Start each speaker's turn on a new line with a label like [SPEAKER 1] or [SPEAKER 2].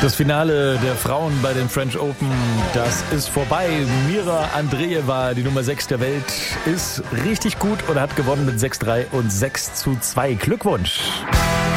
[SPEAKER 1] Das Finale der Frauen bei den French Open, das ist vorbei. Mira Andreeva, die Nummer 6 der Welt, ist richtig gut und hat gewonnen mit 6:3 und 6:2. Glückwunsch!